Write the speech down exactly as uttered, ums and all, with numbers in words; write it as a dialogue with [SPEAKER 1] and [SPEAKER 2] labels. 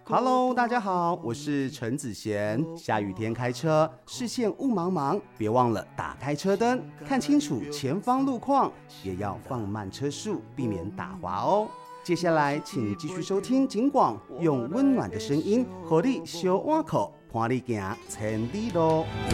[SPEAKER 1] Hello， 大家好，我是陈子贤。下雨天开车，视线雾茫茫，别忘了打开车灯，看清楚前方路况，也要放慢车速，避免打滑哦。接下来，请继续收听警广，用温暖的声音，和你小碗口，伴你行千里路。